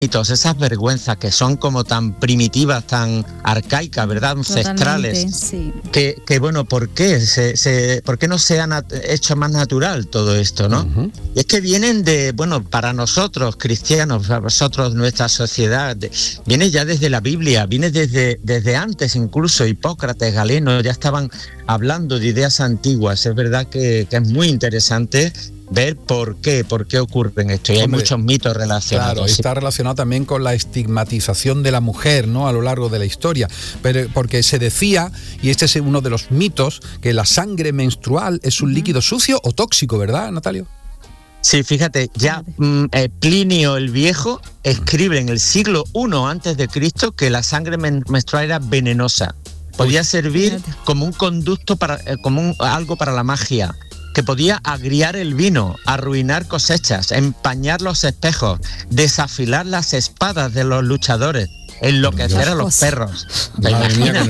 mitos, esas vergüenzas que son como tan primitivas, tan arcaicas, ¿verdad? Ancestrales. Sí. Que bueno, ¿por qué? ¿Por qué no se ha hecho más natural todo esto, no? Uh-huh. Y es que vienen de, bueno, para nosotros, cristianos, para nosotros, nuestra sociedad, viene ya desde la Biblia, viene desde antes incluso, Hipócrates, Galeno, ya estaban hablando de ideas antiguas. Es verdad que es muy interesante ver por qué ocurren esto. Y hay muchos mitos relacionados. Claro, está relacionado también con la estigmatización de la mujer, ¿no?, a lo largo de la historia. Pero porque se decía, y este es uno de los mitos, que la sangre menstrual es un líquido sucio o tóxico, ¿verdad, Natalio? Sí, fíjate, ya Plinio el Viejo escribe en el siglo I a.C. que la sangre menstrual era venenosa. Podía servir como un conducto algo para la magia, que podía agriar el vino, arruinar cosechas, empañar los espejos, desafilar las espadas de los luchadores, enloquecer a los perros. Madre mía,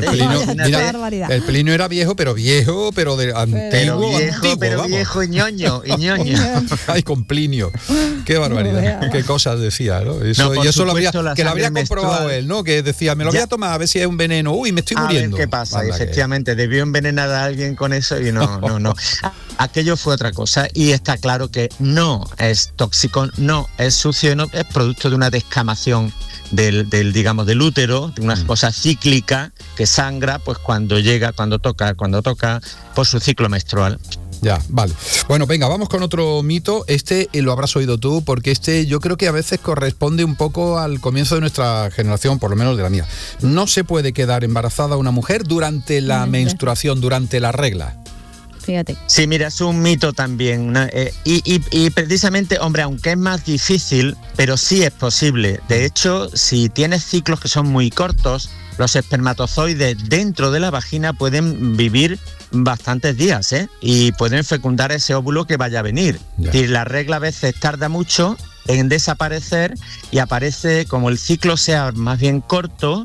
el Plinio era viejo, pero de antiguo, pero viejo y ñoño. Ay, con Plinio. Qué barbaridad. Qué cosas decía, ¿no? Eso lo habría comprobado él, ¿no? Que decía, me lo voy a tomar a ver si es un veneno. Uy, me estoy muriendo. A ver qué pasa. Efectivamente, debió envenenar a alguien con eso y no. Aquello fue otra cosa, y está claro que no es tóxico, no es sucio, no es producto de una descamación del útero, de una cosa cíclica que sangra pues cuando toca por su ciclo menstrual. Ya, vale. Bueno, venga, vamos con otro mito. Lo habrás oído tú, porque yo creo que a veces corresponde un poco al comienzo de nuestra generación, por lo menos de la mía. No se puede quedar embarazada una mujer durante la menstruación, durante la regla. Fíjate. Sí, mira, es un mito también, ¿no? Y precisamente, hombre, aunque es más difícil, pero sí es posible. De hecho, si tienes ciclos que son muy cortos, los espermatozoides dentro de la vagina pueden vivir bastantes días, y pueden fecundar ese óvulo que vaya a venir. Y la regla a veces tarda mucho en desaparecer y aparece, como el ciclo sea más bien corto,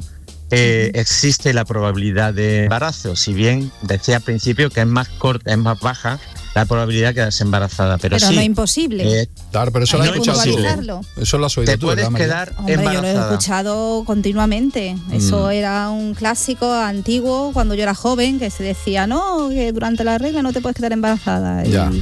existe la probabilidad de embarazo, si bien decía al principio que es más baja la probabilidad de quedarse embarazada, pero sí, no es imposible. Claro, pero eso lo has escuchado. Eso lo has oído tú. Te puedes quedar embarazada. Yo lo he escuchado continuamente. Eso era un clásico antiguo cuando yo era joven, que se decía, no, que durante la regla no te puedes quedar embarazada.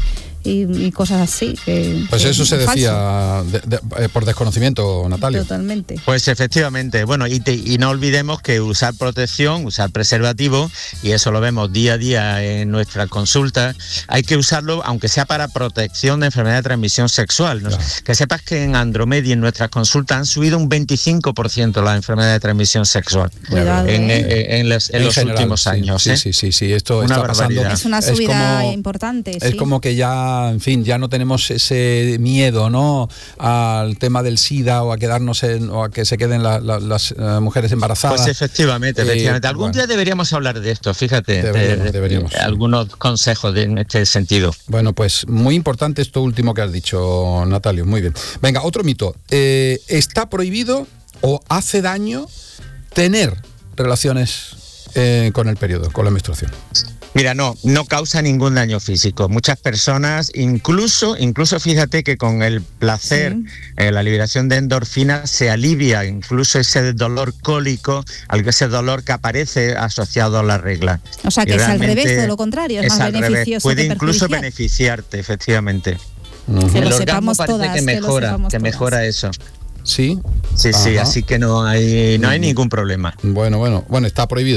Y cosas así. Pues eso se decía por desconocimiento, Natalia. Totalmente. Pues efectivamente, bueno, y no olvidemos que usar protección, usar preservativo, y eso lo vemos día a día en nuestras consultas, hay que usarlo aunque sea para protección de enfermedad de transmisión sexual, ¿no? Claro. Que sepas que en Andromedia, en nuestras consultas, han subido un 25% las enfermedades de transmisión sexual. Cuidado, en los general, últimos años. Sí, esto una está pasando. Es una subida importante. Es como que ya, en fin, ya no tenemos ese miedo, ¿no?, al tema del SIDA o a quedarnos o a que se queden las mujeres embarazadas. Pues efectivamente. Algún día deberíamos hablar de esto, fíjate. Deberíamos. Algunos consejos en este sentido. Bueno, pues muy importante esto último que has dicho, Natalio, muy bien. Venga, otro mito. ¿Está prohibido o hace daño tener relaciones con el periodo, con la menstruación? Mira, no causa ningún daño físico. Muchas personas, incluso fíjate que con el placer, la liberación de endorfinas, se alivia incluso ese dolor cólico, ese dolor que aparece asociado a la regla. O sea, que es al revés, de lo contrario, es más beneficioso. Puede incluso beneficiarte, efectivamente. Que lo el sepamos orgasmo parece todas, que mejora eso. Sí. Sí, así que no hay ningún problema. Bueno, está prohibido.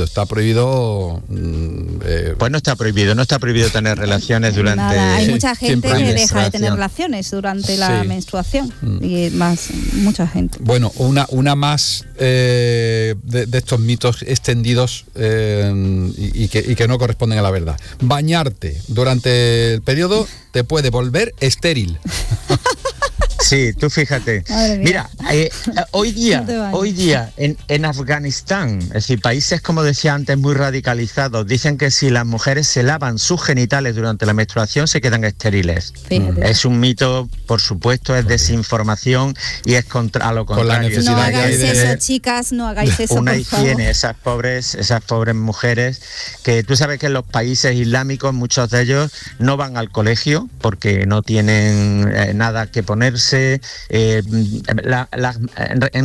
Pues no está prohibido tener relaciones durante. Hay mucha gente que deja de tener relaciones durante la menstruación y mucha gente. Bueno, una más de estos mitos extendidos y que no corresponden a la verdad. Bañarte durante el periodo te puede volver estéril. Sí, tú fíjate. Mira, hoy día en Afganistán, es decir, países, como decía antes, muy radicalizados, dicen que si las mujeres se lavan sus genitales durante la menstruación se quedan estériles. Fíjate. Es un mito, por supuesto, es desinformación y es a lo contrario. No hagáis eso, chicas, no hagáis eso, una por higiene, favor. esas pobres mujeres, que tú sabes que en los países islámicos muchos de ellos no van al colegio porque no tienen nada que ponerse, reproducirse. En